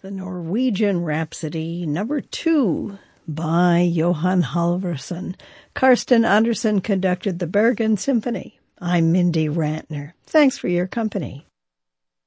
The Norwegian Rhapsody, number 2, by Johan Halvorsen. Karsten Andersen conducted the Bergen Symphony. I'm Mindy Rantner. Thanks for your company.